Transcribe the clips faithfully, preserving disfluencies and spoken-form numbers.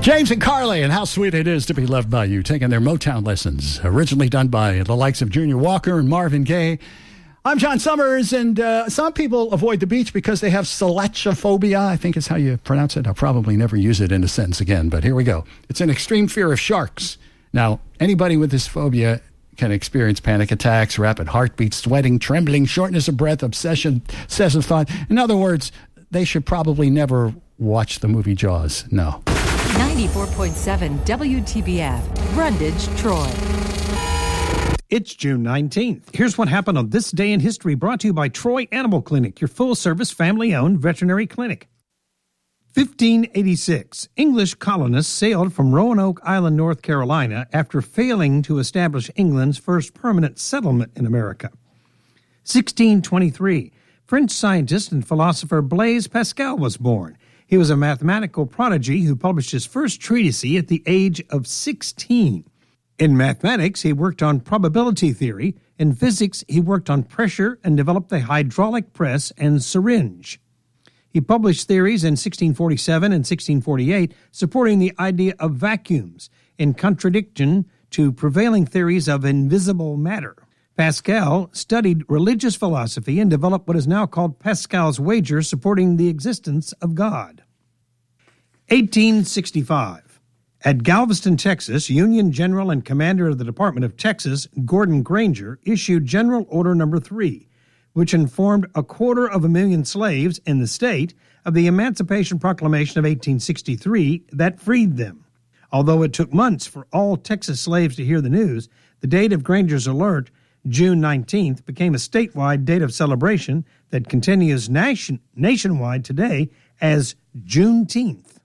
James and Carly, and how sweet it is to be loved by you, taking their Motown lessons, originally done by the likes of Junior Walker and Marvin Gaye. I'm John Summers, and uh, some people avoid the beach because they have selachiophobia, I think is how you pronounce it. I'll probably never use it in a sentence again, but here we go. It's an extreme fear of sharks. Now, anybody with this phobia can experience panic attacks, rapid heartbeats, sweating, trembling, shortness of breath, obsession, obsessive thought. In other words, they should probably never watch the movie Jaws. No. ninety-four point seven W T B F, Brundage, Troy. It's June nineteenth. Here's what happened on this day in history, brought to you by Troy Animal Clinic, your full-service, family-owned veterinary clinic. fifteen eighty-six, English colonists sailed from Roanoke Island, North Carolina, after failing to establish England's first permanent settlement in America. sixteen twenty-three, French scientist and philosopher Blaise Pascal was born. He was a mathematical prodigy who published his first treatise at the age of sixteen. In mathematics, he worked on probability theory. In physics, he worked on pressure and developed the hydraulic press and syringe. He published theories in sixteen forty-seven and sixteen forty-eight supporting the idea of vacuums, in contradiction to prevailing theories of invisible matter. Pascal studied religious philosophy and developed what is now called Pascal's wager, supporting the existence of God. eighteen sixty-five. At Galveston, Texas, Union General and Commander of the Department of Texas, Gordon Granger, issued General Order Number three, which informed a quarter of a million slaves in the state of the Emancipation Proclamation of eighteen sixty-three that freed them. Although it took months for all Texas slaves to hear the news, the date of Granger's alert, June nineteenth, became a statewide date of celebration that continues nation, nationwide today as Juneteenth.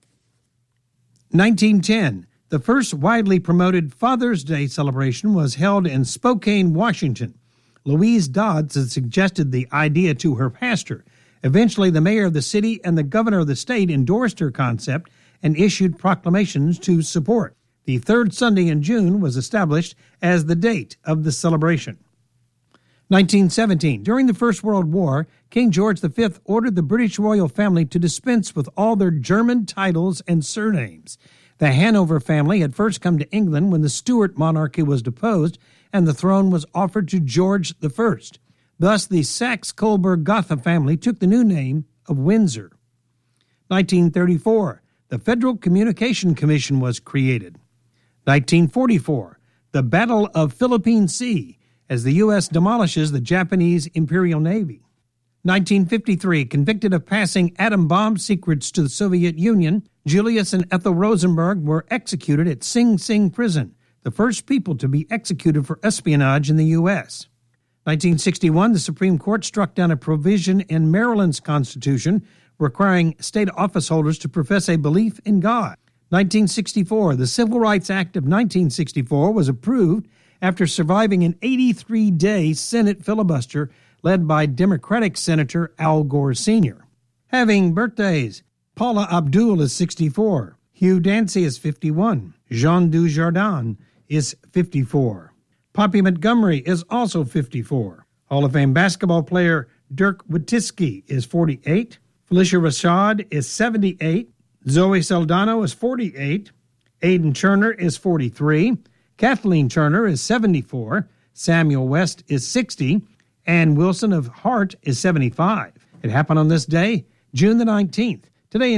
nineteen ten, the first widely promoted Father's Day celebration was held in Spokane, Washington. Louise Dodds had suggested the idea to her pastor. Eventually, the mayor of the city and the governor of the state endorsed her concept and issued proclamations to support. The third Sunday in June was established as the date of the celebration. nineteen seventeen. During the First World War, King George the Fifth ordered the British royal family to dispense with all their German titles and surnames. The Hanover family had first come to England when the Stuart monarchy was deposed and the throne was offered to George the First. Thus, the Saxe-Coburg-Gotha family took the new name of Windsor. nineteen thirty-four. The Federal Communication Commission was created. nineteen forty-four. The Battle of Philippine Sea, as the U S demolishes the Japanese Imperial Navy. nineteen fifty-three, convicted of passing atom bomb secrets to the Soviet Union, Julius and Ethel Rosenberg were executed at Sing Sing Prison, the first people to be executed for espionage in the U S. nineteen sixty-one, the Supreme Court struck down a provision in Maryland's Constitution requiring state office holders to profess a belief in God. nineteen sixty-four, the Civil Rights Act of nineteen sixty-four was approved after surviving an eighty-three day Senate filibuster led by Democratic Senator Al Gore Senior Having birthdays, Paula Abdul is sixty-four, Hugh Dancy is fifty-one, Jean Dujardin is fifty-four. Poppy Montgomery is also fifty-four. Hall of Fame basketball player Dirk Nowitzki is forty-eight, Felicia Rashad is seventy-eight, Zoe Saldana is forty-eight, Aidan Turner is forty-three, Kathleen Turner is seventy-four, Samuel West is sixty, and Wilson of Hart is seventy-five. It happened on this day, June the nineteenth.